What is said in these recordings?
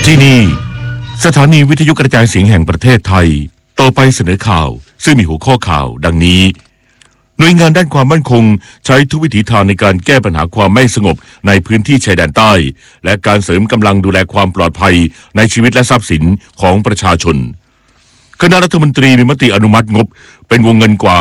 ที่นี่สถานีวิทยุกระจายเสียงแห่งประเทศไทยต่อไปเสนอข่าวซึ่งมีหัวข้อข่าวดังนี้หน่วยงานด้านความมั่นคงใช้ทุกวิถีทางในการแก้ปัญหาความไม่สงบในพื้นที่ชายแดนใต้และการเสริมกำลังดูแลความปลอดภัยในชีวิตและทรัพย์สินของประชาชนคณะรัฐมนตรีมีมติอนุมัติงบเป็นวงเงินกว่า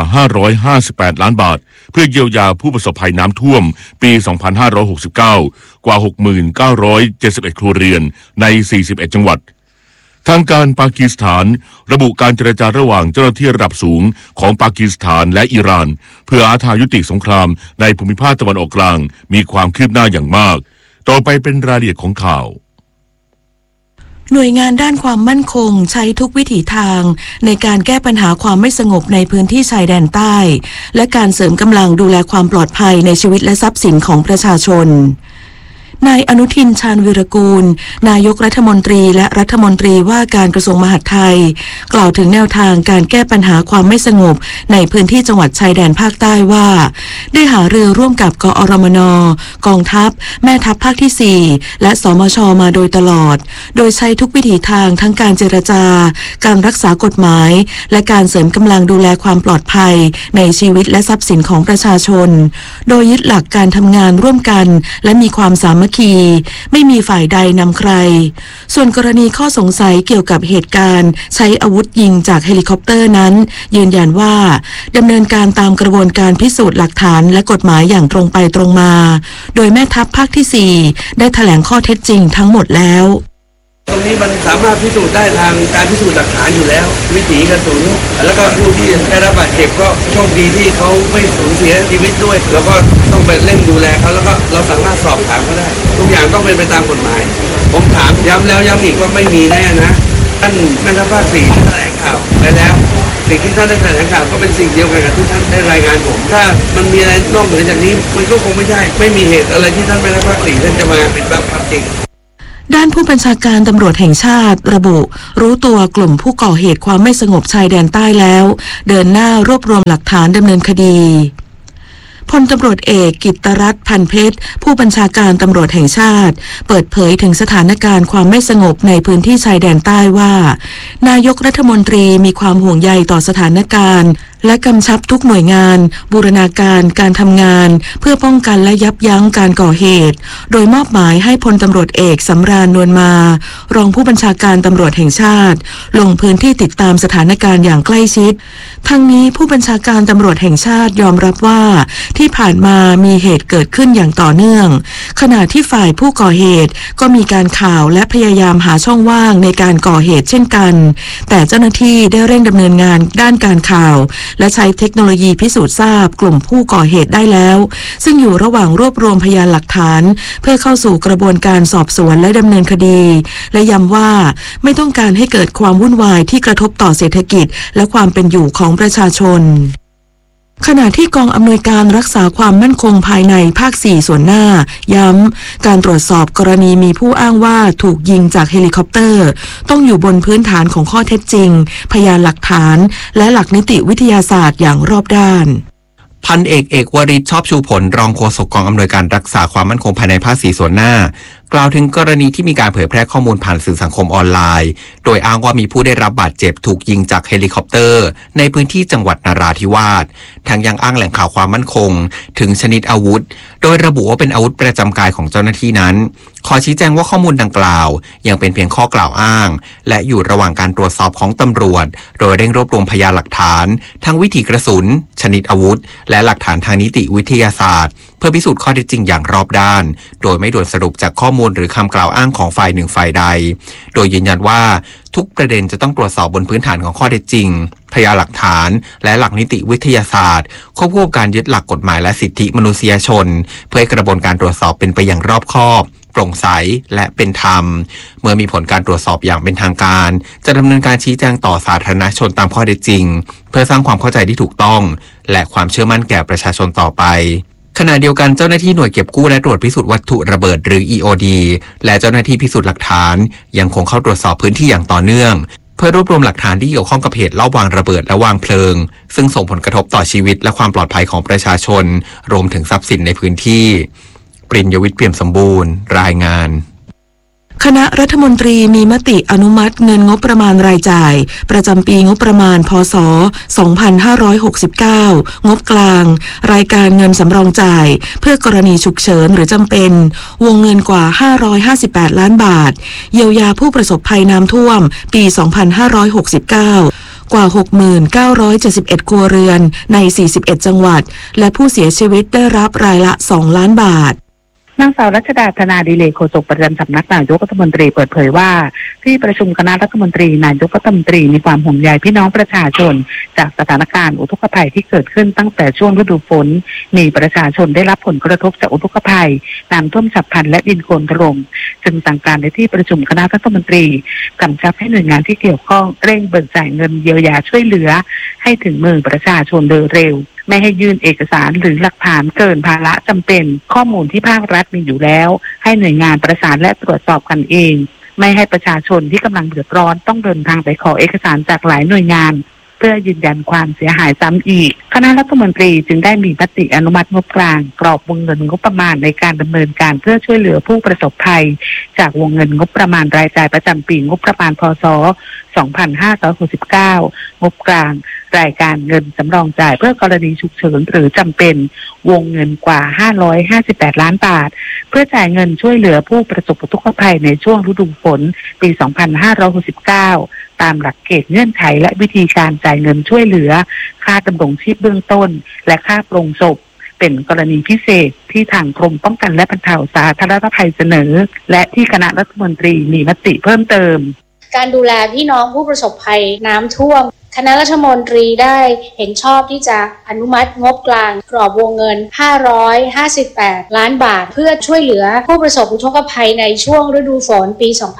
558ล้านบาทเพื่อเยียวยาผู้ประสบภัยน้ำท่วมปี2569กว่า 6,971 ครัวเรือนใน41จังหวัดทางการปากีสถานระบุการเจรจาระหว่างเจ้าหน้าที่ระดับสูงของปากีสถานและอิหร่านเพื่อหาทางยุติสงครามในภูมิภาคตะวันออกกลางมีความคืบหน้าอย่างมากต่อไปเป็นรายละเอียดของข่าวหน่วยงานด้านความมั่นคงใช้ทุกวิถีทางในการแก้ปัญหาความไม่สงบในพื้นที่ชายแดนใต้และการเสริมกำลังดูแลความปลอดภัยในชีวิตและทรัพย์สินของประชาชนนายอนุทินชาญวิรากูลนายกรัฐมนตรีและรัฐมนตรีว่าการกระทรวงมหาดไทยกล่าวถึงแนวทางการแก้ปัญหาความไม่สงบในพื้นที่จังหวัดชายแดนภาคใต้ว่าได้หารือร่วมกับกอรมน.กองทัพแม่ทัพภาคที่4และสมช.มาโดยตลอดโดยใช้ทุกวิถีทางทั้งการเจรจาการรักษากฎหมายและการเสริมกำลังดูแลความปลอดภัยในชีวิตและทรัพย์สินของประชาชนโดยยึดหลักการทำงานร่วมกันและมีความสามัคคีไม่มีฝ่ายใดนำใครส่วนกรณีข้อสงสัยเกี่ยวกับเหตุการณ์ใช้อาวุธยิงจากเฮลิคอปเตอร์นั้นยืนยันว่าดำเนินการตามกระบวนการพิสูจน์หลักฐานและกฎหมายอย่างตรงไปตรงมาโดยแม่ทัพภาคที่4ได้แถลงข้อเท็จจริงทั้งหมดแล้วตรงนี้มันสามารถพิสูจน์ได้ทางการพิสูจน์หลักฐานอยู่แล้ววิถีกระสุนแล้วก็ผู้ที่ได้รับบาดเจ็บก็โชคดีที่เขาไม่สูญเสียชีวิตด้วยแล้วก็ต้องไปเร่งดูแลเขาแล้วก็เราสามารถสอบถามเขาได้ทุกอย่างต้องเป็นไปตามกฎหมายผมถามย้ำแล้วย้ำอีกว่าไม่มีแน่นะท่านแม่ทัพภาค4แถลงข่าวไปแล้วสิ่งที่ท่านได้แถลงข่าวก็เป็นสิ่งเดียวกันกับที่ท่านได้รายงานผมถ้ามันมีอะไรนอกเหนือจากนี้มันก็คงไม่ใช่ไม่มีเหตุอะไรที่ท่านแม่ทัพภาค4ท่านจะมาเป็นแบบความจริงด้านผู้บัญชาการตำรวจแห่งชาติระบุรู้ตัวกลุ่มผู้ก่อเหตุความไม่สงบชายแดนใต้แล้วเดินหน้ารวบรวมหลักฐานดำเนินคดีพลตำรวจเอกกิตตรัตน์พันเพชรผู้บัญชาการตำรวจแห่งชาติเปิดเผยถึงสถานการณ์ความไม่สงบในพื้นที่ชายแดนใต้ว่านายกรัฐมนตรีมีความห่วงใยต่อสถานการณ์และกำชับทุกหน่วยงานบูรณาการการทำงานเพื่อป้องกันและยับยั้งการก่อเหตุโดยมอบหมายให้พลตำรวจเอกสำราญนวลมารองผู้บัญชาการตำรวจแห่งชาติลงพื้นที่ติดตามสถานการณ์อย่างใกล้ชิดทั้งนี้ผู้บัญชาการตำรวจแห่งชาติยอมรับว่าที่ผ่านมามีเหตุเกิดขึ้นอย่างต่อเนื่องขณะที่ฝ่ายผู้ก่อเหตุก็มีการข่าวและพยายามหาช่องว่างในการก่อเหตุเช่นกันแต่เจ้าหน้าที่ได้เร่งดำเนินงานด้านการข่าวและใช้เทคโนโลยีพิสูจน์ทราบกลุ่มผู้ก่อเหตุได้แล้วซึ่งอยู่ระหว่างรวบรวมพยานหลักฐานเพื่อเข้าสู่กระบวนการสอบสวนและดำเนินคดีและย้ำว่าไม่ต้องการให้เกิดความวุ่นวายที่กระทบต่อเศรษฐกิจและความเป็นอยู่ของประชาชนขณะที่กองอำนวยการรักษาความมั่นคงภายในภาค4ส่วนหน้าย้ำการตรวจสอบกรณีมีผู้อ้างว่าถูกยิงจากเฮลิคอปเตอร์ต้องอยู่บนพื้นฐานของข้อเท็จจริงพยานหลักฐานและหลักนิติวิทยาศาสตร์อย่างรอบด้านพันเอกวริศ ชอบชูผลรองโฆษกกองอำนวยการรักษาความมั่นคงภายในภาค4ส่วนหน้ากล่าวถึงกรณีที่มีการเผยแพร่ข้อมูลผ่านสื่อสังคมออนไลน์โดยอ้างว่ามีผู้ได้รับบาดเจ็บถูกยิงจากเฮลิคอปเตอร์ในพื้นที่จังหวัดนราธิวาสทั้งยังอ้างแหล่งข่าวความมั่นคงถึงชนิดอาวุธโดยระบุว่าเป็นอาวุธประจำกายของเจ้าหน้าที่นั้นขอชี้แจงว่าข้อมูลดังกล่าวยังเป็นเพียงข้อกล่าวอ้างและอยู่ระหว่างการตรวจสอบของตำรวจโดยเร่งรวบรวมพยานหลักฐานทั้งวิถีกระสุนชนิดอาวุธและหลักฐานทางนิติวิทยาศาสตร์เพื่อพิสูจน์ข้อเท็จจริงอย่างรอบด้านโดยไม่ด่วนสรุปจากข้อมูลหรือคำกล่าวอ้างของฝ่ายหนึ่งฝ่ายใดโดยยืนยันว่าทุกประเด็นจะต้องตรวจสอบบนพื้นฐานของข้อเท็จจริงพยานหลักฐานและหลักนิติวิทยาศาสตร์ควบคู่กับการยึดหลักกฎหมายและสิทธิมนุษยชนเพื่อให้กระบวนการตรวจสอบเป็นไปอย่างรอบคอบโปร่งใสและเป็นธรรมเมื่อมีผลการตรวจสอบอย่างเป็นทางการจะดำเนินการชี้แจงต่อสาธารณชนตามข้อเท็จจริงเพื่อสร้างความเข้าใจที่ถูกต้องและความเชื่อมั่นแก่ประชาชนต่อไปขณะเดียวกันเจ้าหน้าที่หน่วยเก็บกู้และตรวจพิสูจน์วัตถุระเบิดหรือ EOD และเจ้าหน้าที่พิสูจน์หลักฐานยังคงเข้าตรวจสอบพื้นที่อย่างต่อเนื่องเพื่อรวบรวมหลักฐานที่เกี่ยวข้องกับเหตุลอบวางระเบิดและวางเพลิงซึ่งส่งผลกระทบต่อชีวิตและความปลอดภัยของประชาชนรวมถึงทรัพย์สินในพื้นที่ปริญญวิทย์ เปี่ยมสมบูรณ์รายงานคณะรัฐมนตรีมีมติอนุมัติเงินงบประมาณรายจ่ายประจำปีงบประมาณพศ 2569 งบกลางรายการเงินสำรองจ่ายเพื่อกรณีฉุกเฉินหรือจำเป็นวงเงินกว่า558ล้านบาทเยียวยาผู้ประสบภัยน้ำท่วมปี 2569 กว่า 69,71 ครัวเรือนใน 41 จังหวัดและผู้เสียชีวิตได้รับรายละ 2 ล้านบาทนางสาวรัชดาธนาดิเลกโฆษกประจำสำนักนายกรัฐมนตรีเปิดเผยว่าที่ประชุมคณะรัฐมนตรีนายกรัฐมนตรีมีความห่วงใยพี่น้องประชาชนจากสถานการณ์อุทกภัยที่เกิดขึ้นตั้งแต่ช่วงฤดูฝนมีประชาชนได้รับผลกระทบจากอุทกภัยน้ำท่วมฉับพลันและดินโคลนถล่มจึงสั่งการในที่ประชุมคณะรัฐมนตรีกำชับให้หน่วยงานที่เกี่ยวข้องเร่งเบิกจ่ายเงินเยียวยาช่วยเหลือให้ถึงมือประชาชนโดยเร็วไม่ให้ยื่นเอกสารหรือหลักฐานเกินภาระจำเป็นข้อมูลที่ภาครัฐมีอยู่แล้วให้หน่วยงานประสานและตรวจสอบกันเองไม่ให้ประชาชนที่กำลังเดือดร้อนต้องเดินทางไปขอเอกสารจากหลายหน่วยงานเพื่อยืนยันความเสียหายซ้ำอีกคณะรัฐมนตรีจึงได้มีมติอนุมัติงบกลางกรอบวงเงินงบประมาณในการดำเนินการเพื่อช่วยเหลือผู้ประสบภัยจากวงเงินงบประมาณรายจ่ายประจำปีงบประมาณพศ 2569 งบกลางรายการเงินสำรองจ่ายเพื่อกรณีฉุกเฉินหรือจำเป็นวงเงินกว่า558ล้านบาทเพื่อจ่ายเงินช่วยเหลือผู้ประสบอุทกภัยในช่วงฤดูฝนปี 2569 ตามหลักเกณฑ์เงื่อนไขและวิธีการจ่ายเงินช่วยเหลือค่าดำรงชีพเบื้องต้นและค่าปลงศพเป็นกรณีพิเศษที่ทางกรมป้องกันและบรรเทาสาธารณภัยเสนอและที่คณะรัฐมนตรีมีมติเพิ่มเติมการดูแลพี่น้องผู้ประสบภัยน้ำท่วมคณะรัฐมนตรีได้เห็นชอบที่จะอนุมัติงบกลางกรอบวงเงิน558ล้านบาทเพื่อช่วยเหลือผู้ประสบอุทกภัยในช่วงฤดูฝนปี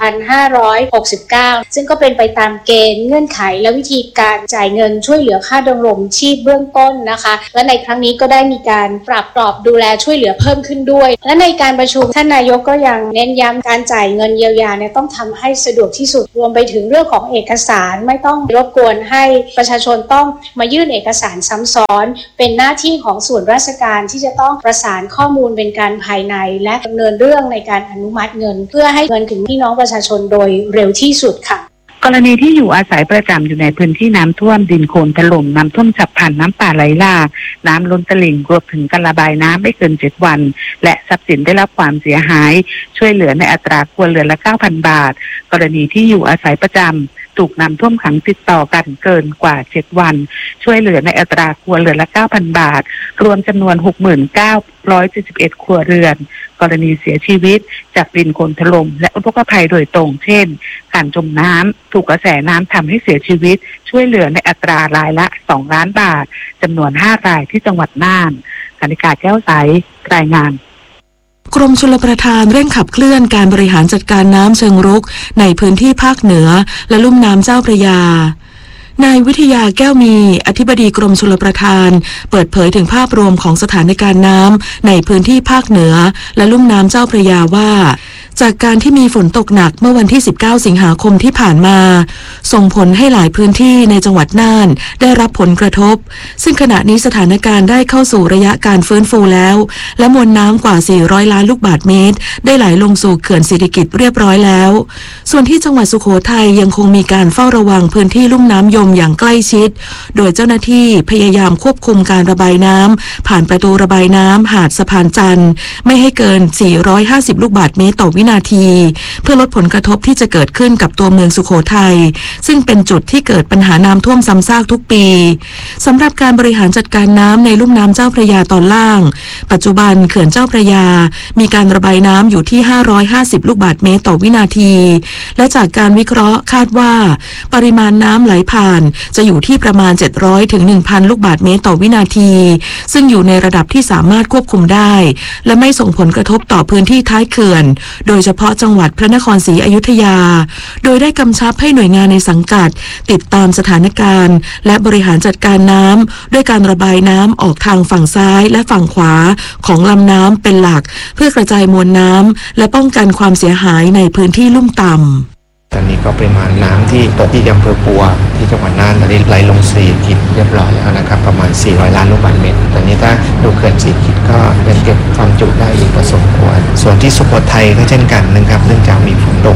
2569 ซึ่งก็เป็นไปตามเกณฑ์เงื่อนไขและวิธีการจ่ายเงินช่วยเหลือค่าดำรงชีพเบื้องต้นนะคะและในครั้งนี้ก็ได้มีการปรับกรอบดูแลช่วยเหลือเพิ่มขึ้นด้วยและในการประชุมท่านนายกก็ยังเน้นย้ำการจ่ายเงินเยียวยาเนี่ยต้องทำให้สะดวกที่สุดรวมไปถึงเรื่องของเอกสารไม่ต้องรบกวนให้ประชาชนต้องมายื่นเอกสารซ้ำซ้อนเป็นหน้าที่ของส่วนราชการที่จะต้องประสานข้อมูลเป็นการภายในและดำเนินเรื่องในการอนุมัติเงินเพื่อให้เงินถึงพี่น้องประชาชนโดยเร็วที่สุดค่ะกรณีที่อยู่อาศัยประจำอยู่ในพื้นที่น้ำท่วมดินโคลนถล่มน้ำท่วมฉับพลันน้ำป่าไหลหลากน้ำล้นตลิ่งรวมถึงการระบายน้ำไม่เกิน7วันและทรัพย์สินได้รับความเสียหายช่วยเหลือในอัตราครัวเรือนละ 9,000 บาทกรณีที่อยู่อาศัยประจำถูกน้ำท่วมขังติดต่อกันเกินกว่า7วันช่วยเหลือในอัตราครัวเรือนละ 9,000 บาทรวมจำนวน 69,71 ครัวเรือนกรณีเสียชีวิตจากดินโคลนถล่มและอุทกภัยโดยตรงเช่นการจมน้ำถูกกระแสน้ำทำให้เสียชีวิตช่วยเหลือในอัตรารายละ2ล้านบาทจำนวน5รายที่จังหวัดน่านกนิกาแก้วใสรายงานกรมชลประทานเร่งขับเคลื่อนการบริหารจัดการน้ำเชิงรุกในพื้นที่ภาคเหนือและลุ่มน้ำเจ้าพระยานายวิทยาแก้วมีอธิบดีกรมชลประทานเปิดเผยถึงภาพรวมของสถานการณ์น้ำในพื้นที่ภาคเหนือและลุ่มน้ำเจ้าพระยาว่าจากการที่มีฝนตกหนักเมื่อวันที่19สิงหาคมที่ผ่านมาส่งผลให้หลายพื้นที่ในจังหวัดน่านได้รับผลกระทบซึ่งขณะนี้สถานการณ์ได้เข้าสู่ระยะการฟื้นฟูแล้วและมวลน้ำกว่า400ล้านลูกบาศก์เมตรได้ไหลลงสู่เขื่อนสิริกิติ์เรียบร้อยแล้วส่วนที่จังหวัดสุโขทัยยังคงมีการเฝ้าระวังพื้นที่ลุ่มน้ำยมอย่างใกล้ชิดโดยเจ้าหน้าที่พยายามควบคุมการระบายน้ำผ่านประตูระบายน้ำหาดสะพานจันทร์ไม่ให้เกิน450ลูกบาศก์เมตรต่อวินาทีเพื่อลดผลกระทบที่จะเกิดขึ้นกับตัวเมืองสุโขทัยซึ่งเป็นจุดที่เกิดปัญหาน้ำท่วมซ้ำซากทุกปีสำหรับการบริหารจัดการน้ำในลุ่มน้ำเจ้าพระยาตอนล่างปัจจุบันเขื่อนเจ้าพระยามีการระบายน้ำอยู่ที่550ลูกบาศก์เมตรต่อวินาทีและจากการวิเคราะห์คาดว่าปริมาณน้ำไหลผ่านจะอยู่ที่ประมาณ700ถึง 1,000 ลูกบาศก์เมตรต่อวินาทีซึ่งอยู่ในระดับที่สามารถควบคุมได้และไม่ส่งผลกระทบต่อพื้นที่ท้ายเขื่อนโดยเฉพาะจังหวัดพระนครศรีอยุธยาโดยได้กำชับให้หน่วยงานในสังกัดติดตามสถานการณ์และบริหารจัดการน้ำด้วยการระบายน้ำออกทางฝั่งซ้ายและฝั่งขวาของลำน้ำเป็นหลักเพื่อกระจายมวลน้ำและป้องกันความเสียหายในพื้นที่ลุ่มต่ำตอนนี้ก็ปริมาณน้ำที่ตกที่อำเภอปัวที่จังหวัดน่านตอนนี้ไหลลงสีกิจเรียบร้อยแล้วนะครับประมาณ400ล้านลูกบาศก์เมตรตอนนี้ถ้าดูเขื่อนสีกิจก็ยังเก็บความจุได้อีกพอสมควรส่วนที่สุโขทัยก็เช่นกันนะครับเนื่องจากมีฝนตก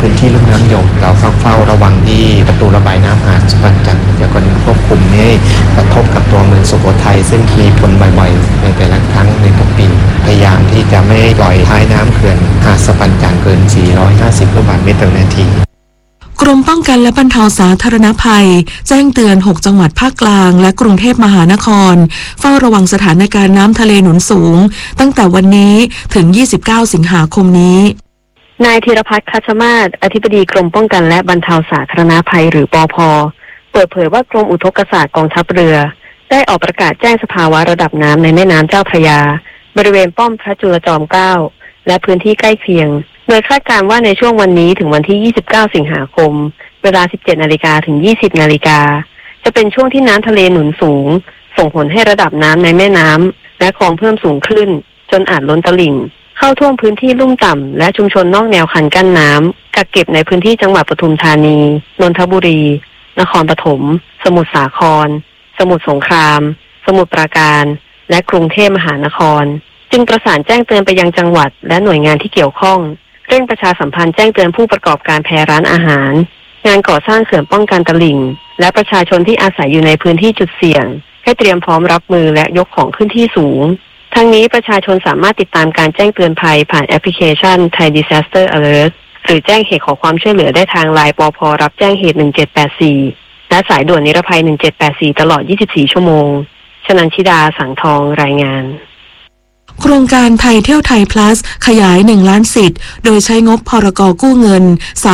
พื้นที่ลุ่มน้ำยมเราเฝ้าระวังที่ประตูระบายน้ำหาดสะพานจันทร์จะกควบคุมไม่ให้กระทบกับตัวเมืองสุโขทัยซึ่งมีฝนบ่อยๆในแต่ละครั้งในทุกปีพยายามที่จะไม่ปล่อยท้ายน้ำเขื่อนหาดสะพานจันทร์เกิน450 ลูกบาศก์เมตรต่อนาทีกรมป้องกันและบรรเทาสาธารณภัยแจ้งเตือน6จังหวัดภาคกลางและกรุงเทพมหานครเฝ้าระวังสถานการณ์น้ำทะเลหนุนสูงตั้งแต่วันนี้ถึง29สิงหาคมนี้นายธีรพัฒน์ คัชมาศอธิบดีกรมป้องกันและบรรเทาสาธารณภัยหรือปภ.เปิดเผยว่ากรมอุทกศาสตร์กองทัพเรือได้ออกประกาศแจ้งสภาวะระดับน้ำในแม่น้ำเจ้าพระยาบริเวณป้อมพระจุลจอมเกล้าและพื้นที่ใกล้เคียงโดยคาดการณ์ว่าในช่วงวันนี้ถึงวันที่29สิงหาคมเวลา 17 นาฬิกาถึง 20 นาฬิกาจะเป็นช่วงที่น้ำทะเลหนุนสูงส่งผลให้ระดับน้ำในแม่น้ำและคลองเพิ่มสูงขึ้นจนอาจล้นตลิ่งเข้าท่วมพื้นที่ลุ่มต่ำและชุมชนนอกแนวคันกั้นน้ำกักเก็บในพื้นที่จังหวัดปทุมธานีนนทบุรีนครปฐมสมุทรสาครสมุทรสงครามสมุทรปราการและกรุงเทพมหานครจึงประสานแจ้งเตือนไปยังจังหวัดและหน่วยงานที่เกี่ยวข้องเร่งประชาสัมพันธ์แจ้งเตือนผู้ประกอบการแพร้านอาหารงานก่อสร้างเขื่อนป้องกันตลิ่งและประชาชนที่อาศัยอยู่ในพื้นที่จุดเสี่ยงให้เตรียมพร้อมรับมือและยกของขึ้นที่สูงทั้งนี้ประชาชนสามารถติดตามการแจ้งเตือนภัยผ่านแอปพลิเคชัน Thai Disaster Alert หรือแจ้งเหตุขอความช่วยเหลือได้ทางไลน์ปภ.รับแจ้งเหตุ1784และสายด่วนนิรภัย1784ตลอด24ชั่วโมงชนันชิดาสังทองรายงานโครงการไทยเที่ยวไทย plus ขยาย1ล้านสิทธิ์โดยใช้งบพรก.กู้เงิน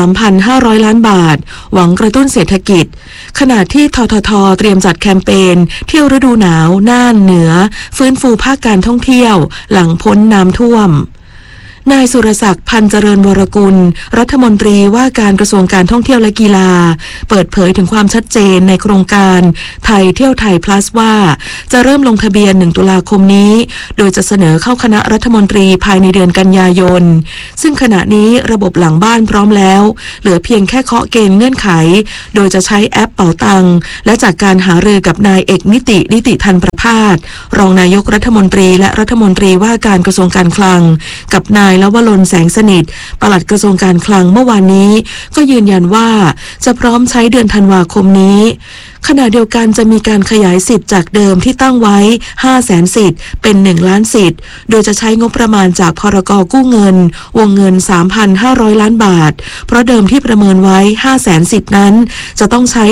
3,500 ล้านบาทหวังกระตุ้นเศรษฐกิจขณะที่ททท.เตรียมจัดแคมเปญเที่ยวฤดูหนาวน่านเหนือฟื้นฟูภาคการท่องเที่ยวหลังพ้นน้ำท่วมนายสุรศักดิ์ พันเจริญวรกุลรัฐมนตรีว่าการกระทรวงการท่องเที่ยวและกีฬาเปิดเผยถึงความชัดเจนในโครงการไทยเที่ยวไทย plus ว่าจะเริ่มลงทะเบียน1ตุลาคมนี้โดยจะเสนอเข้าคณะรัฐมนตรีภายในเดือนกันยายนซึ่งขณะนี้ระบบหลังบ้านพร้อมแล้วเหลือเพียงแค่เคาะเกณฑ์เงื่อนไขโดยจะใช้แอปเป๋าตังและจากการหารือกับนายเอกนิติทันประภาสรองนายกรัฐมนตรีและรัฐมนตรีว่าการกระทรวงการคลังกับนายลวรนแสงสนิทปลัดกระทรวงการคลังเมื่อวานนี้ก็ยืนยันว่าจะพร้อมใช้เดือนธันวาคมนี้ขณะเดียวกันจะมีการขยายสิทธิ์จากเดิมที่ตั้งไว้ 500,000 สิทธิ์เป็น1ล้านสิทธิ์โดยจะใช้งบประมาณจากพรก.กู้เงินวงเงิน 3,500 ล้านบาทเพราะเดิมที่ประเมินไว้ 500,000 สิทธิ์นั้นจะต้องใช้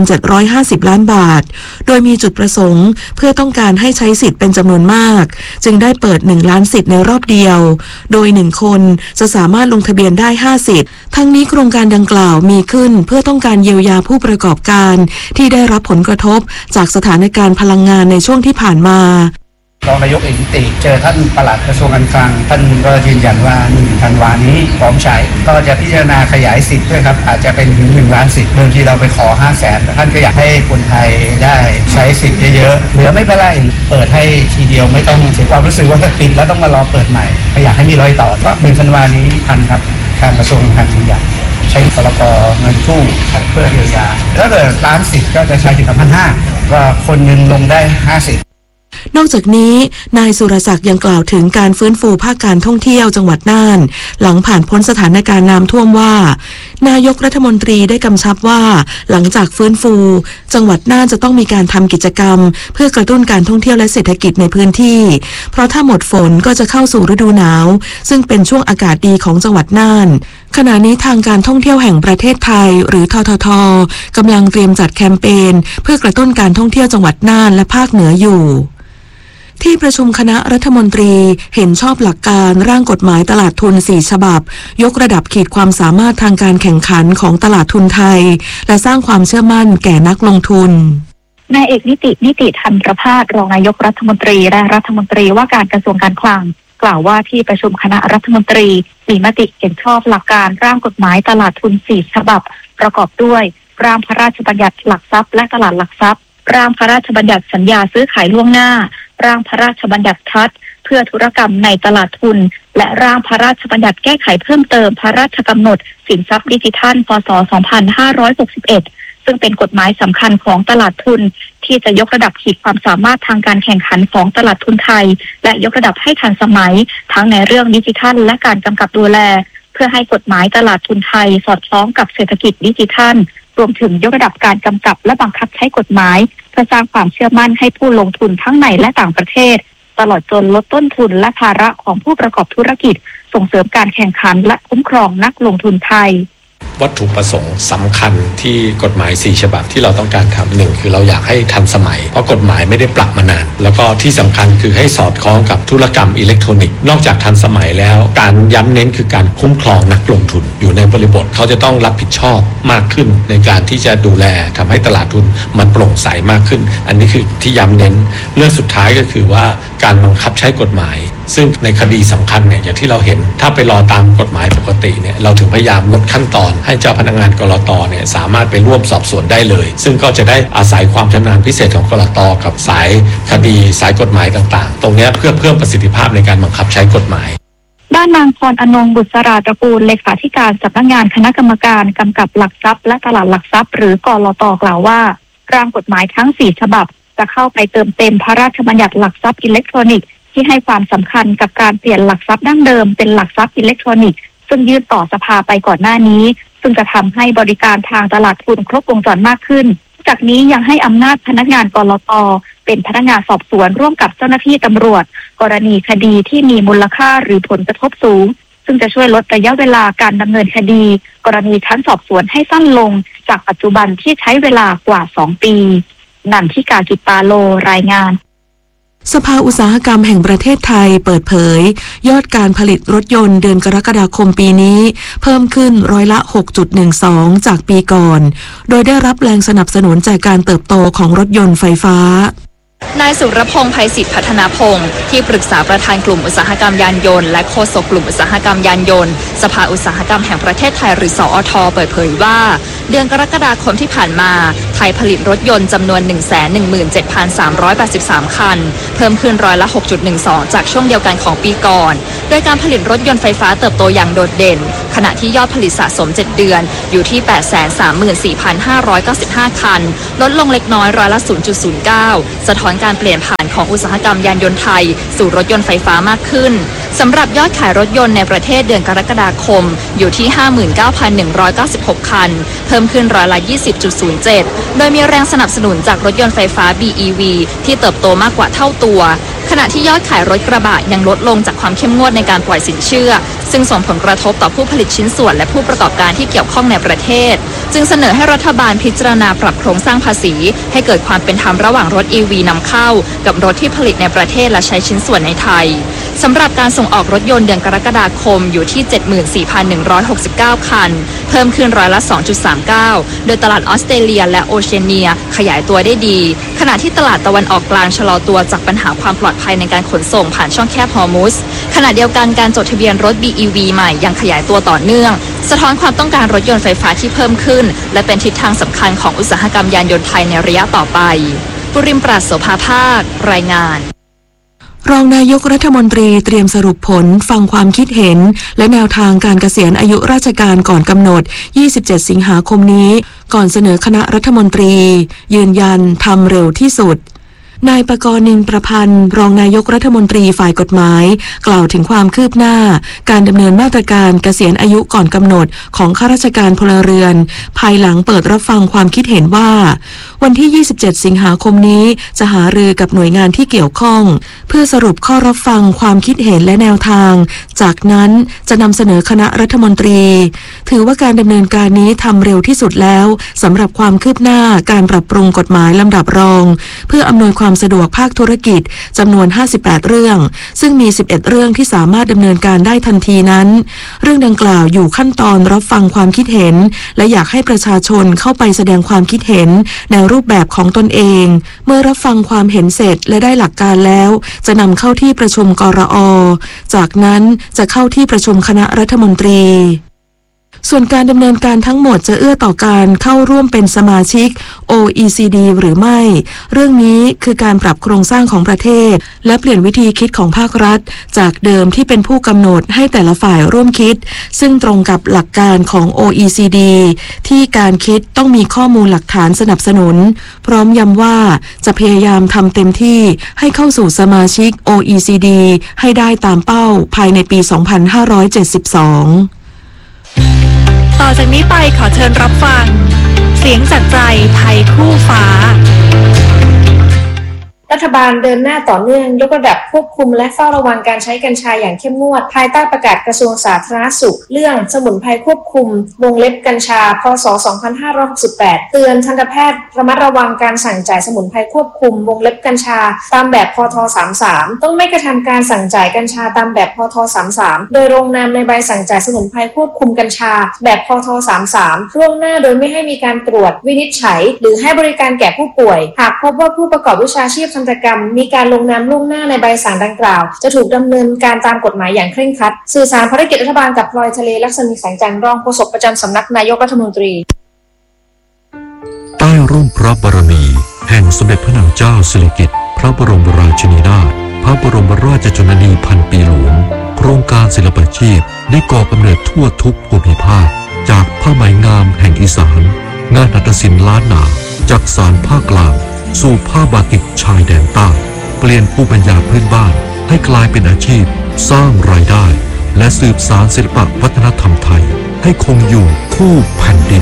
1,750 ล้านบาทโดยมีจุดประสงค์เพื่อต้องการให้ใช้สิทธิ์เป็นจำนวนมากจึงได้เปิด1ล้านสิทธิ์ในรอบเดียวโดย1คนจะสามารถลงทะเบียนได้5สิทธิ์ทั้งนี้โครงการดังกล่าวมีขึ้นเพื่อต้องการเยียวยาผู้ประกอบการที่ได้รับผลกระทบจากสถานการณ์พลังงานในช่วงที่ผ่านมารองนายกเอกนิติเจอท่านปลัดกระทรวงการคลังท่านก็ยืนยันว่า1ธันวานี้พร้อมใช้ก็จะพิจารณาขยายสิทธิ์ด้วยครับอาจจะเป็นถึง1ล้านสิทธิ์เดิมที่เราไปขอ 500,000 ท่านก็อยากให้คนไทยได้ใช้สิทธิ์เยอะๆเหลือไม่เป็นไรเปิดให้ทีเดียวไม่ต้องเสียความรู้สึกว่าถ้าปิดแล้วต้องมารอเปิดใหม่ก็อยากให้มีรอยต่อก็1ธันวานี้ทันครับทางกระทรวงการคลังอยากใช้พรก.เงินกู้เพื่อเยียวยาถ้าเกิดล้านสิทธิ์ก็จะใช้ถึง 1,500 ว่าคนหนึ่งลงได้50 นอกจากนี้นายสุรศักดิ์ยังกล่าวถึงการฟื้นฟูภาคการท่องเที่ยวจังหวัดน่านหลังผ่านพ้นสถานการณ์น้ำท่วมว่านายกรัฐมนตรีได้กำชับว่าหลังจากฟื้นฟูจังหวัดน่านจะต้องมีการทำกิจกรรมเพื่อกระตุ้นการท่องเที่ยวและเศรษฐกิจในพื้นที่เพราะถ้าหมดฝนก็จะเข้าสู่ฤดูหนาวซึ่งเป็นช่วงอากาศดีของจังหวัดน่านขณะนี้ทางการท่องเที่ยวแห่งประเทศไทยหรือททท.กำลังเตรียมจัดแคมเปญเพื่อกระตุ้นการท่องเที่ยวจังหวัดน่านและภาคเหนืออยู่ที่ประชุมคณะรัฐมนตรีเห็นชอบหลักการร่างกฎหมายตลาดทุน4ฉบับยกระดับขีดความสามารถทางการแข่งขันของตลาดทุนไทยและสร้างความเชื่อมั่นแก่นักลงทุนนายเอกนิติทันประภาสรองนายกรัฐมนตรีและรัฐมนตรีว่าการกระทรวงการคลังกล่าวว่าที่ประชุมคณะรัฐมนตรีมีมติเห็นชอบหลักการร่างกฎหมายตลาดทุน4ฉบับประกอบด้วยร่างพระราชบัญญัติหลักทรัพย์และตลาดหลักทรัพย์ร่างพระราชบัญญัติสัญญาซื้อขายล่วงหน้าร่างพระราชบัญญัติทรัสต์เพื่อธุรกรรมในตลาดทุนและร่างพระราชบัญญัติแก้ไขเพิ่มเติมพระราชกำหนดสินทรัพย์ดิจิทัลพ.ศ. 2561ซึ่งเป็นกฎหมายสำคัญของตลาดทุนที่จะยกระดับขีดความสามารถทางการแข่งขันของตลาดทุนไทยและยกระดับให้ทันสมัยทั้งในเรื่องดิจิทัลและการกำกับดูแลพื่อให้กฎหมายตลาดทุนไทยสอดคล้องกับเศรษฐกิจดิจิทัลรวมถึงยกระดับการกำกับและบังคับใช้กฎหมายเพื่อสร้างความเชื่อมั่นให้ผู้ลงทุนทั้งในและต่างประเทศตลอดจนลดต้นทุนและภาระของผู้ประกอบธุรกิจส่งเสริมการแข่งขันและคุ้มครองนักลงทุนไทยวัตถุประสงค์สำคัญที่กฎหมาย4ฉบับที่เราต้องการทำหนึ่งคือเราอยากให้ทันสมัยเพราะกฎหมายไม่ได้ปรับมานานแล้วก็ที่สำคัญคือให้สอดคล้องกับธุรกรรมอิเล็กทรอนิกส์นอกจากทันสมัยแล้วการย้ำเน้นคือการคุ้มครองนักลงทุนอยู่ในบริบทเขาจะต้องรับผิดชอบมากขึ้นในการที่จะดูแลทำให้ตลาดทุนมันโปร่งใสมากขึ้นอันนี้คือที่ย้ำเน้นเรื่องสุดท้ายก็คือว่าการบังคับใช้กฎหมายซึ่งในคดีสำคัญเนี่ยอย่างที่เราเห็นถ้าไปรอตามกฎหมายปกติเนี่ยเราถึงพยายามลดขั้นตอนให้เจ้าพนักงานกลต.เนี่ยสามารถไปร่วมสอบสวนได้เลยซึ่งก็จะได้อาศัยความชำนาญพิเศษของกลต.กับสายคดีสายกฎหมายต่างๆตรงนี้เพื่อเพิ่มประสิทธิภาพในการบังคับใช้กฎหมายด้านนางพรอนงบุษราตระกูลเลขาธิการสำนักงานคณะกรรมการกำกับหลักทรัพย์และตลาดหลักทรัพย์หรือกลต.กล่าวว่าร่างกฎหมายทั้ง4ฉบับจะเข้าไปเติมเต็มพระราชบัญญัติหลักทรัพย์อิเล็กทรอนิกส์ที่ให้ความสำคัญกับการเปลี่ยนหลักทรัพย์ดั้งเดิมเป็นหลักทรัพย์อิเล็กทรอนิกส์ซึ่งยื่นต่อสภาไปก่อนหน้านี้ซึ่งจะทำให้บริการทางตลาดทุนครบวงจรมากขึ้นจากนี้ยังให้อำนาจพนักงานกลต.เป็นพนักงานสอบสวนร่วมกับเจ้าหน้าที่ตำรวจกรณีคดีที่มีมูลค่าหรือผลกระทบสูงซึ่งจะช่วยลดระยะเวลาการดำเนินคดีกรณีชั้นสอบสวนให้สั้นลงจากปัจจุบันที่ใช้เวลากว่า2 ปีนันทิกา กิตตาโลรายงานสภาอุตสาหกรรมแห่งประเทศไทยเปิดเผยยอดการผลิตรถยนต์เดือนกรกฎาคมปีนี้เพิ่มขึ้น6.12%จากปีก่อนโดยได้รับแรงสนับสนุนจากการเติบโตของรถยนต์ไฟฟ้านายสุรพงษ์ ไพศิษฐ์พัฒนาพงศ์ที่ปรึกษาประธานกลุ่มอุตสาหกรรมยานยนต์และโฆษกกลุ่มอุตสาหกรรมยานยนต์สภาอุตสาหกรรมแห่งประเทศไทยหรือสอท.เปิดเผยว่าเดือนกรกฎาคมที่ผ่านมาไทยผลิตรถยนต์จำนวน 117,383 คันเพิ่มขึ้น6.12%จากช่วงเดียวกันของปีก่อนโดยการผลิตรถยนต์ไฟฟ้าเติบโตอย่างโดดเด่นขณะที่ยอดผลิตสะสม7เดือนอยู่ที่ 834,595 คันลดลงเล็กน้อย0.09%สะท้อนการเปลี่ยนผ่านของอุตสาหกรรมยานยนต์ไทยสู่รถยนต์ไฟฟ้ามากขึ้นสำหรับยอดขายรถยนต์ในประเทศเดือนกรกฎาคมอยู่ที่ 59,196 คันเพิ่มขึ้น20.07%โดยมีแรงสนับสนุนจากรถยนต์ไฟฟ้า BEV ที่เติบโตมากกว่าเท่าตัวขณะที่ยอดขายรถกระบะยังลดลงจากความเข้มงวดในการปล่อยสินเชื่อซึ่งส่งผลกระทบต่อผู้ผลิตชิ้นส่วนและผู้ประกอบการที่เกี่ยวข้องในประเทศจึงเสนอให้รัฐบาลพิจารณาปรับโครงสร้างภาษีให้เกิดความเป็นธรรมระหว่างรถ EV นำเข้ากับรถที่ผลิตในประเทศและใช้ชิ้นส่วนในไทยสำหรับการส่งออกรถยนต์เดือนกรกฎาคมอยู่ที่ 74,169 คันเพิ่มขึ้น2.39%โดยตลาดออสเตรเลียและโอเชียเนียขยายตัวได้ดีขณะที่ตลาดตะวันออกกลางชะลอตัวจากปัญหาความปลอดภัยในการขนส่งผ่านช่องแคบฮอร์มุซขณะเดียวกันการจดทะเบียนรถ BEV ใหม่ยังขยายตัวต่อเนื่องสะท้อนความต้องการรถยนต์ไฟฟ้าที่เพิ่มขึ้นและเป็นทิศทางสำคัญของอุตสาหกรรมยานยนต์ไทยในระยะต่อไปปุริมปราศโสภาภาครายงานรองนายกรัฐมนตรีเตรียมสรุปผลฟังความคิดเห็นและแนวทางการเกษียณอายุราชการก่อนกำหนด27 สิงหาคมนี้ก่อนเสนอคณะรัฐมนตรียืนยันทำเร็วที่สุดนายปกรณ์ นินประพันธ์รองนายกรัฐมนตรีฝ่ายกฎหมายกล่าวถึงความคืบหน้าการดำเนินมาตรการเกษียณอายุก่อนกำหนดของข้าราชการพลเรือนภายหลังเปิดรับฟังความคิดเห็นว่าวันที่27 สิงหาคมนี้จะหารือกับหน่วยงานที่เกี่ยวข้องเพื่อสรุปข้อรับฟังความคิดเห็นและแนวทางจากนั้นจะนำเสนอคณะรัฐมนตรีถือว่าการดำเนินการนี้ทำเร็วที่สุดแล้วสำหรับความคืบหน้าการปรับปรุงกฎหมายลำดับรองเพื่ออำนวยความสะดวกภาคธุรกิจจำนวน58เรื่องซึ่งมี11เรื่องที่สามารถดำเนินการได้ทันทีนั้นเรื่องดังกล่าวอยู่ขั้นตอนรับฟังความคิดเห็นและอยากให้ประชาชนเข้าไปแสดงความคิดเห็นในรูปแบบของตนเองเมื่อรับฟังความเห็นเสร็จและได้หลักการแล้วจะนำเข้าที่ประชุมกรอ.จากนั้นจะเข้าที่ประชุมคณะรัฐมนตรีส่วนการดำเนินการทั้งหมดจะเอื้อต่อการเข้าร่วมเป็นสมาชิก OECD หรือไม่เรื่องนี้คือการปรับโครงสร้างของประเทศและเปลี่ยนวิธีคิดของภาครัฐจากเดิมที่เป็นผู้กำหนดให้แต่ละฝ่ายร่วมคิดซึ่งตรงกับหลักการของ OECD ที่การคิดต้องมีข้อมูลหลักฐานสนับสนุนพร้อมย้ำว่าจะพยายามทำเต็มที่ให้เข้าสู่สมาชิก OECD ให้ได้ตามเป้าภายในปี 2572 ต่อจากนี้ไปขอเชิญรับฟังเสียงจากใจไทยคู่ฟ้ารัฐบาลเดินหน้าต่อเนื่องยกระดับควบคุมและเฝ้าระวังการใช้กัญชาอย่างเข้มงวดภายใต้ประกาศกระทรวงสาธารณสุขเรื่องสมุนไพรควบคุมวงเล็บกัญชาพ.ศ. 2568เตือนทันตแพทย์ระมัดระวังการสั่งจ่ายสมุนไพรควบคุมวงเล็บกัญชาตามแบบพ.ท. 33ต้องไม่กระทำการสั่งจ่ายกัญชาตามแบบพ.ท. 33โดยลงนามในใบสั่งจ่ายสมุนไพรควบคุมกัญชาแบบพ.ท. 33ล่วงหน้าโดยไม่ให้มีการตรวจวินิจฉัยหรือให้บริการแก่ผู้ป่วยหากพบว่าผู้ประกอบวิชาชีพทันตกรรมมีการลงนามล่วงหน้าในใบสั่งดังกล่าวจะถูกดำเนินการตามกฎหมายอย่างเคร่งครัดสื่อสารภารกิจรัฐบาลกับพลอยทะเลลักษณีแสงจันทร์รองโฆษกประจำสำนักนายกรัฐมนตรีใต้ร่มพระบารมีแห่งสมเด็จพระนางเจ้าสิริกิติ์พระบรมราชินีนาถพระบรมราชชนนีพันปีหลวงโครงการศิลปาชีพได้ก่อกำเนิดทั่วทุกภูมิภาคจากผ้าไหมงามแห่งอีสานงานหัตถศิลป์ล้านนาจากสานภาคกลางสู่ผ้าบาติกชายแดนใต้เปลี่ยนภูมิปัญญาพื้นบ้านให้กลายเป็นอาชีพสร้างรายได้และสืบสานศิลปวัฒนธรรมไทยให้คงอยู่คู่แผ่นดิน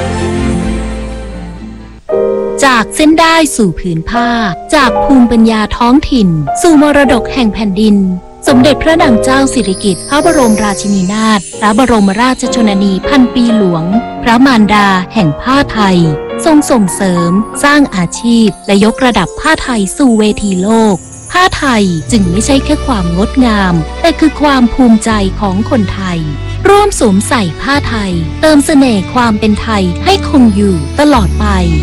จากเส้นได้สู่ผืนผ้าจากภูมิปัญญาท้องถิ่นสู่มรดกแห่งแผ่นดินสมเด็จพระนางเจ้าสิริกิติ์พระบรมราชินีนาถพระบรมราชชนนีพันปีหลวงพระมารดาแห่งผ้าไทยทรงส่งเสริมสร้างอาชีพและยกระดับผ้าไทยสู่เวทีโลกผ้าไทยจึงไม่ใช่แค่ความงดงามแต่คือความภูมิใจของคนไทยร่วมสวมใส่ผ้าไทยเติมเสน่ห์ความเป็นไทยให้คงอยู่ตลอดไป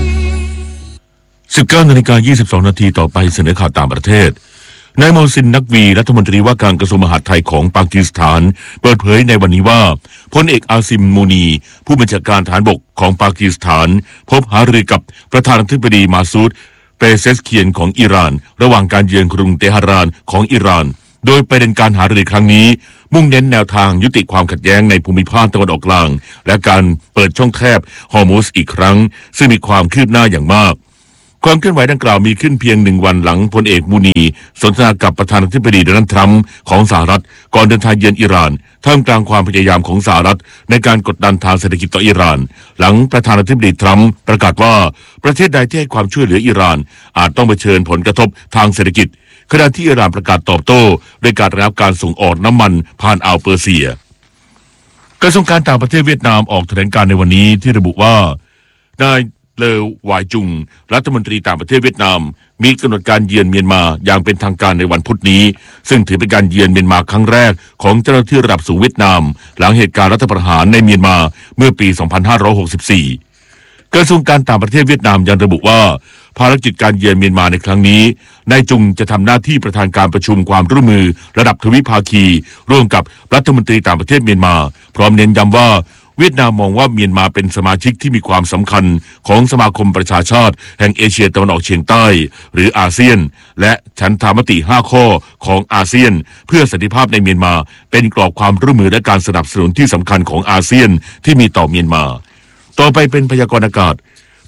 19:22 นาทีต่อไปเสนอข่าวต่างประเทศนายโมซิน นักวีรัฐมนตรีว่าการกระทรวงมหาดไทยของปากีสถานเปิดเผยในวันนี้ว่าพลเอกอาซิม มูนีผู้บัญชาการฐานบกของปากีสถานพบหารือกับประธานาธิบดีมาซูด เปเซสเคียนของอิหร่านระหว่างการเยือนกรุงเตหะรานของอิหร่านโดยประเด็นการหารือครั้งนี้มุ่งเน้นแนวทางยุติความขัดแย้งในภูมิภาคตะวันออกกลางและการเปิดช่องแคบฮอร์มุซอีกครั้งซึ่งมีความคืบหน้าอย่างมากความเคลื่อนไหวดังกล่าวมีขึ้นเพียง1 วันหลังพลเอกมูนีสนทนากับประธานาธิบดีโดนัลด์ทรัมป์ของสหรัฐก่อนเดินทางเยือนอิหร่านท่ามกลางความพยายามของสหรัฐในการกดดันทางเศรษฐกิจต่ออิหร่านหลังประธานาธิบดีทรัมป์ประกาศว่าประเทศใดที่ให้ความช่วยเหลืออิหร่านอาจต้องเผชิญผลกระทบทางเศรษฐกิจขณะที่อิหร่านประกาศตอบโต้ด้วยการระงับการส่งออกน้ำมันผ่านอ่าวเปอร์เซียกระทรวงการต่างประเทศเวียดนามออกแถลงการณ์ในวันนี้ที่ระบุว่านายเลอวายจุงรัฐมนตรีต่างประเทศเวียดนามมีกำหนดการเยือนเมียนมาอย่างเป็นทางการในวันพุธนี้ซึ่งถือเป็นการเยือนเมียนมาครั้งแรกของเจ้าหน้าที่ระดับสูงเวียดนามหลังเหตุการณ์รัฐประหารในเมียนมาเมื่อปี 2564 กระทรวงการต่างประเทศเวียดนามยังระบุว่าภารกิจการเยือนเมียนมาในครั้งนี้นายจุงจะทำหน้าที่ประธานการประชุมความร่วมมือระดับทวิภาคีร่วมกับรัฐมนตรีต่างประเทศเมียนมาพร้อมเน้นย้ำว่าเวียดนามมองว่าเมียนมาเป็นสมาชิกที่มีความสำคัญของสมาคมประชาชาติแห่งเอเชียตะวันออกเฉียงใต้หรืออาเซียนและฉันทามติ5ข้อของอาเซียนเพื่อสันติภาพในเมียนมาเป็นกรอบความร่วมมือและการสนับสนุนที่สำคัญของอาเซียนที่มีต่อเมียนมาต่อไปเป็นพยากรณ์อากาศ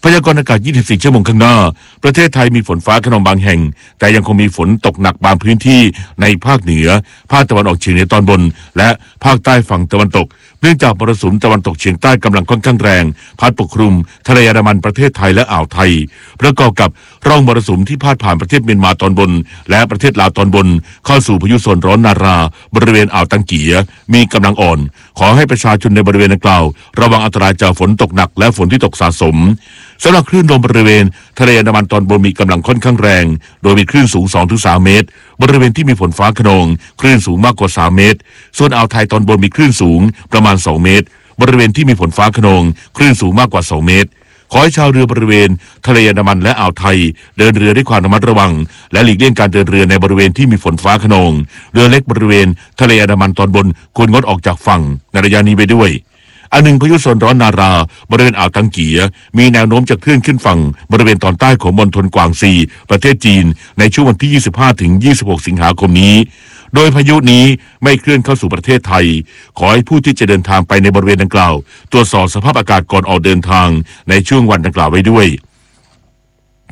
24 ชั่วโมงข้างหน้าประเทศไทยมีฝนฟ้าคะนองบางแห่งแต่ยังคงมีฝนตกหนักบางพื้นที่ในภาคเหนือภาคตะวันออกเฉียงเหนือตอนบนและภาคใต้ฝั่งตะวันตกเนื่องจากมรสุมตะวันตกเฉียงใต้กำลังค่อนข้างแรงพัดปกคลุมทะเลอันดามันประเทศไทยและอ่าวไทยประกอบกับร่องมรสุมที่พาดผ่านประเทศเมียนมาตอนบนและประเทศลาวตอนบนเข้าสู่พายุโซนร้อนนาราบริเวณอ่าวตังเกียมีกำลังอ่อนขอให้ประชาชนในบริเวณดังกล่าวระวังอันตรายจากฝนตกหนักและฝนที่ตกสะสมสำหรับคลื่นลมบริเวณทะเลอันดามันตอนบนมีกำลังค่อนข้างแรงโดยมีคลื่นสูง 2-3 เมตรบริเวณที่มีฝนฟ้าคะนองคลื่นสูงมากกว่า3 เมตรส่วนอ่าวไทยตอนบนมีคลื่นสูงประมาณ2 เมตรบริเวณที่มีฝนฟ้าคะนองคลื่นสูงมากกว่า2 เมตรขอให้ชาวเรือบริเวณทะเลอันดามันและอ่าวไทยเดินเรือด้วยความระมัดระวังและหลีกเลี่ยงการเดินเรือในบริเวณที่มีฝนฟ้าคะนองเรือเล็กบริเวณทะเลอันดามันตอนบนควรงดออกจากฝั่งในระยะนี้ไปด้วยอันหนึ่งพายุโซนร้อนนาราบริเวณอ่าวตังเกียมีแนวโน้มจะเคลื่อนขึ้นฝั่งบริเวณตอนใต้ของมณฑลกวางซีประเทศจีนในช่วงวันที่ 25-26 สิงหาคมนี้โดยพายุนี้ไม่เคลื่อนเข้าสู่ประเทศไทยขอให้ผู้ที่จะเดินทางไปในบริเวณดังกล่าวตรวจสอบสภาพอากาศก่อนออกเดินทางในช่วงวันดังกล่าวไว้ด้วย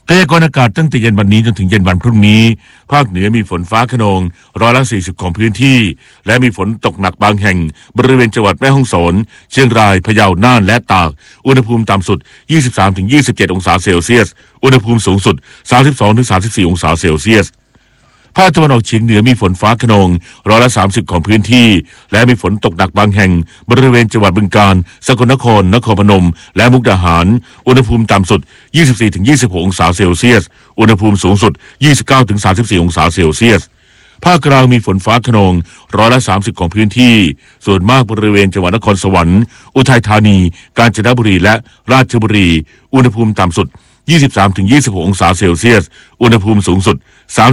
พยากรณ์อากาศตั้งแต่เย็นวันนี้จนถึงเย็นวันพรุ่งนี้ภาคเหนือมีฝนฟ้าคะนอง40%ของพื้นที่และมีฝนตกหนักบางแห่งบริเวณจังหวัดแม่ฮ่องสอนเชียงรายพะเยาน่านและตากอุณหภูมิต่ำสุด 23-27 องศาเซลเซียสอุณหภูมิสูงสุด 32-34 องศาเซลเซียสภาคตะวันออกเฉียงเหนือมีฝนฟ้าคะนอง30%ของพื้นที่และมีฝนตกหนักบางแห่งบริเวณจังหวัดบึงกาฬสกลนครนครพนมและมุกดาหารอุณหภูมิต่ำสุด 24-26 องศาเซลเซียสอุณหภูมิสูงสุด 29-34 องศาเซลเซียสภาคกลางมีฝนฟ้าคะนอง30%ของพื้นที่ส่วนมากบริเวณจังหวัดนครสวรรค์อุทัยธานีกาญจนบุรีและราชบุรีอุณหภูมิต่ำสุด23-26 องศาเซลเซียสอุณหภูมิสูงสุด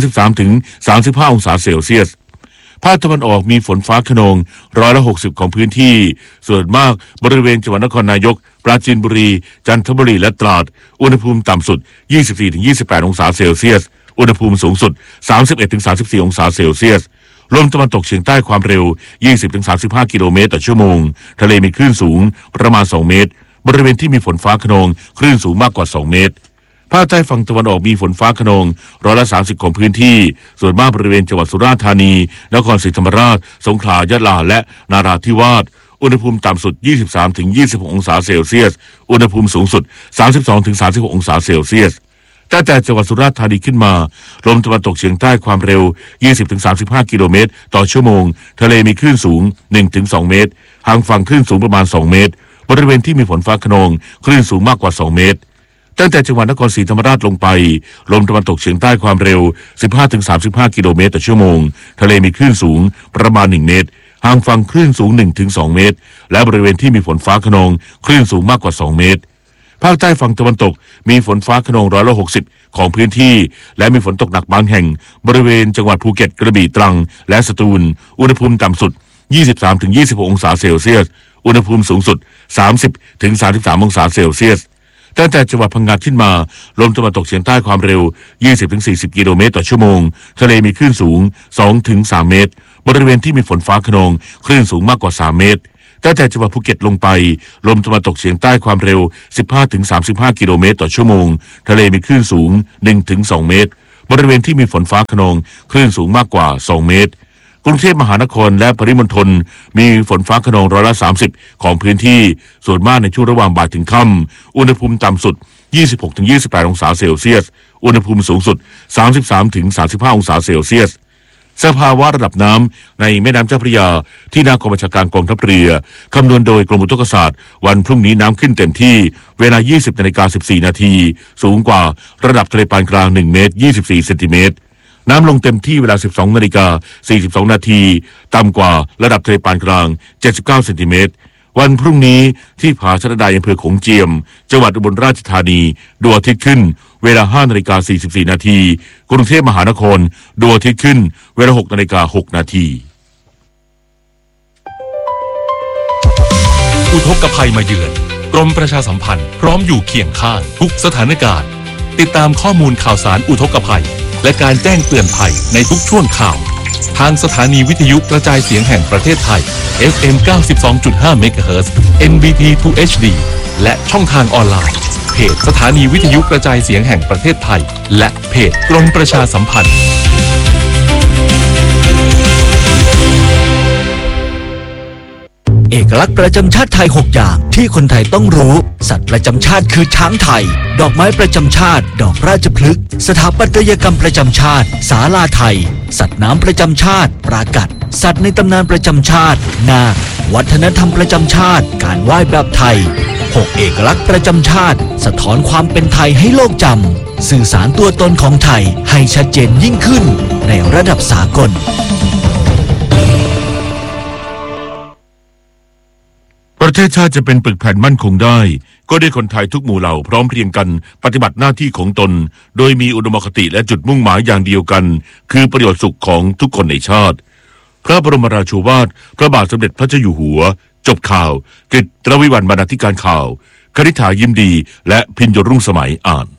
33-35 องศาเซลเซียสภาคตะวันออกมีฝนฟ้าคะนอง60%ของพื้นที่ส่วนมากบริเวณจังหวัดนครนายกปราจีนบุรีจันทบุรีและตราดอุณหภูมิต่ำสุด 24-28 องศาเซลเซียสอุณหภูมิสูงสุด 31-34 องศาเซลเซียสลมตะวันตกเฉียงใต้ความเร็ว 20-35 กิโลเมตรต่อชั่วโมงทะเลมีคลื่นสูงประมาณ 2 เมตรบริเวณที่มีฝนฟ้าคะนองคลื่นสูงมากกว่า 2 เมตรภาคใต้ฝั่งตะวันออกมีฝนฟ้าคะนอง30%ของพื้นที่ส่วนมากบริเวณจังหวัดสุราษฎร์ธานีนครศรีธรรมราชสงขลายะลาและนาราธิวาสอุณหภูมิต่ำสุด 23-26 องศาเซลเซียสอุณหภูมิสูงสุด 32-36 องศาเซลเซียสตั้งแต่จังหวัดสุราษฎร์ธานีขึ้นมาลมตะวันตกเฉียงใต้ความเร็ว 20-35 กิโลเมตรต่อชั่วโมงทะเลมีคลื่นสูง 1-2 เมตรห่างฝั่งคลื่นสูงประมาณ 2 เมตรบริเวณที่มีฝนฟ้าคะนองคลื่นสูงมากกว่า 2 เมตรตั้งแต่จังหวัดนครศรีธรรมราชลงไปลมตะวันตกเฉียงใต้ความเร็ว 15-35 กิโลเมตรต่อชั่วโมงทะเลมีคลื่นสูงประมาณ 1 เมตรห่างฝั่งคลื่นสูง 1-2 เมตรและบริเวณที่มีฝนฟ้าคะนองคลื่นสูงมากกว่า 2 เมตรภาคใต้ฝั่งตะวันตกมีฝนฟ้าคะนอง60%ของพื้นที่และมีฝนตกหนักบางแห่งบริเวณจังหวัดภูเก็ตกระบี่ตรังและสตูลอุณหภูมิต่ำสุด 23-26 องศาเซลเซียสอุณหภูมิสูงสุด 30-33 องศาเซลเซียสตั้งแต่จังหวัดพังงาขึ้นมาลมตะวันตกเฉียงใต้ความเร็ว 20-40 กิโลเมตรต่อชั่วโมงทะเลมีคลื่นสูง 2-3 เมตรบริเวณที่มีฝนฟ้าคะนองคลื่นสูงมากกว่า 3 เมตรตั้งแต่จังหวัดภูเก็ตลงไปลมตะวันตกเฉียงใต้ความเร็ว 15-35 กิโลเมตรต่อชั่วโมงทะเลมีคลื่นสูง 1-2 เมตรบริเวณที่มีฝนฟ้าคะนองคลื่นสูงมากกว่า 2 เมตรกรุงเทพมหานครและปริมณฑลมีฝนฟ้าคะนอง30%ของพื้นที่ส่วนมากในช่วงระหว่างบ่ายถึงค่ำอุณหภูมิต่ำสุด 26-28 องศาเซลเซียสอุณหภูมิสูงสุด 33-35 องศาเซลเซียสสภาวะระดับน้ำในแม่น้ำเจ้าพระยาที่หน้ากองบัญชาการกองทัพเรือคำนวณโดยกรมอุทกศาสตร์วันพรุ่งนี้น้ำขึ้นเต็มที่เวลา 20:14 นาทีสูงกว่าระดับทะเลปานกลาง1 เมตร 24 เซนติเมตรน้ำลงเต็มที่เวลา 12:42 นาทีต่ำกว่าระดับทะเลปานกลาง79 เซนติเมตรวันพรุ่งนี้ที่ผาชะดาอำเภอโขงเจียมจังหวัดอุบลราชธานีดวงอาทิตย์ขึ้นเวลา 5:44 นาทีกรุงเทพมหานครดวงอาทิตย์ขึ้นเวลา 6:06 นาทีอุทกภัยมาเยือนกรมประชาสัมพันธ์พร้อมอยู่เคียงข้างทุกสถานการณ์ติดตามข้อมูลข่าวสารอุทกภัยและการแจ้งเตือนภัยในทุกช่วงข่าวทางสถานีวิทยุกระจายเสียงแห่งประเทศไทย FM 92.5 MHz NBT 2 HD และช่องทางออนไลน์เพจสถานีวิทยุกระจายเสียงแห่งประเทศไทยและเพจกรมประชาสัมพันธ์เอกลักษณ์ประจำชาติไทย6อย่างที่คนไทยต้องรู้สัตว์ประจำชาติคือช้างไทยดอกไม้ประจำชาติดอกราชพฤกษ์สถาปัตยกรรมประจำชาติศาลาไทยสัตว์น้ำประจำชาติปรากัดสัตว์ในตำนานประจำชาตินาควัฒนธรรมประจำชาติการไหว้แบบไทย6เอกลักษณ์ประจำชาติสะท้อนความเป็นไทยให้โลกจำสื่อสารตัวตนของไทยให้ชัดเจนยิ่งขึ้นในระดับสากลประเทศชาติจะเป็นปึกแผ่นมั่นคงได้ก็ด้วยคนไทยทุกหมู่เหล่าพร้อมเพรียงกันปฏิบัติหน้าที่ของตนโดยมีอุดมคติและจุดมุ่งหมายอย่างเดียวกันคือประโยชน์สุขของทุกคนในชาติพระบรมราโชวาทพระบาทสมเด็จพระเจ้าอยู่หัวจบข่าวกฤษ รวิวัลย์ บรรณาธิการข่าวคณิษฐายิ้มดีและพิญโยรุ่งสมัยอ่าน